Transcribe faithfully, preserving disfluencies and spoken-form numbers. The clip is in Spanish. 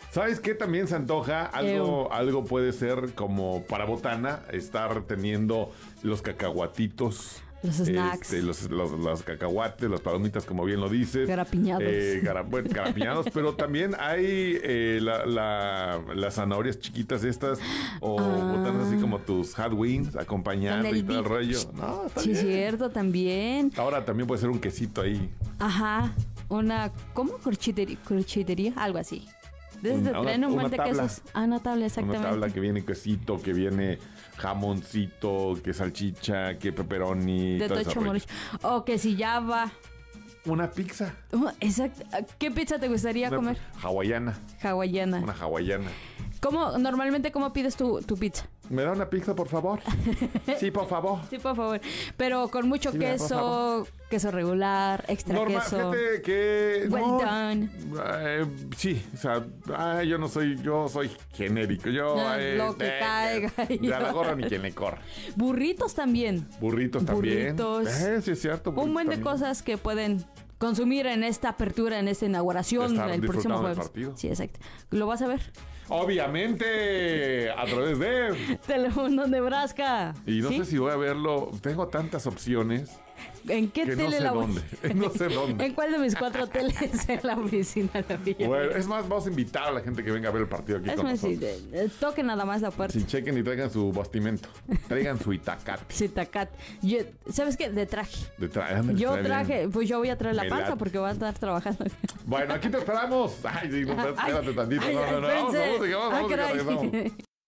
¿Sabes qué también se antoja? Algo, algo puede ser como para botana, estar teniendo los cacahuatitos. Los snacks. Este, los, los, los cacahuates, las palomitas, como bien lo dices. Garapiñados. Eh, gara, bueno, garapiñados, pero también hay eh, la, la, las zanahorias chiquitas estas, o ah. botanas así como tus Hot Wings, acompañando y todo el rollo. No, está sí, bien. cierto, también. Ahora también puede ser un quesito ahí. Ajá, una, ¿cómo? Corchitería, corchitería, algo así. Desde una, traen un una buen de tabla. quesos. Ah, una tabla, exactamente. Una tabla que viene quesito, que viene jamoncito, que salchicha, que pepperoni. De tocho morocho. O que si ya va. Una pizza. Oh, exacto. ¿Qué pizza te gustaría una comer? Hawaiana. Hawaiana. Una hawaiana. ¿Cómo, normalmente, cómo pides tu, tu pizza? ¿Me da una pizza, por favor? Sí, por favor. Sí, por favor. Pero con mucho sí, queso, queso regular, extra Normal, queso. Fíjate que... Well no, done. Eh, sí, o sea, ah, yo no soy, yo soy genérico. Yo... No, eh, lo que eh, caiga. De a la gorra ni quien le corra. Burritos también. Burritos también. Burritos. Eh, sí, es cierto. Un buen de también. cosas que pueden consumir en esta apertura, en esta inauguración Estar el próximo jueves. Partido. Sí, exacto. ¿Lo vas a ver? Obviamente, a través de Telemundo Nebraska. Y no ¿sí? sé si voy a verlo. Tengo tantas opciones. ¿En qué que tele no sé la voy? dónde. No sé dónde. ¿En cuál de mis cuatro teles en la oficina la vi? Bueno, es más, vamos a invitar a la gente que venga a ver el partido aquí es con más, nosotros. sí, de, de, toquen nada más la puerta. Si chequen y traigan su bastimento. Traigan su itacate. Sí, tacate. Yo, ¿sabes qué? De traje. De tra ándale, yo traje, bien. Pues yo voy a traer la Me panza late. porque voy a estar trabajando. Bueno, aquí te esperamos. Ay, sí, no, espérate Ay, tantito. ay, No, no, no. Vamos, pensé. vamos, vamos, Ah, vamos, caray. regresamos.